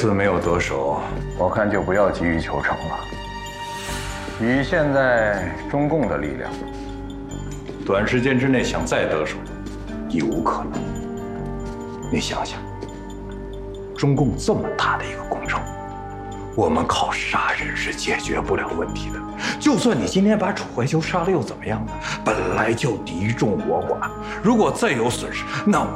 次没有得手，我看就不要急于求成了。以现在中共的力量，短时间之内想再得手，已无可能。你想想，中共这么大的一个工程，我们靠杀人是解决不了问题的。就算你今天把楚怀秋杀了又怎么样呢？本来就敌众我寡，如果再有损失，那我们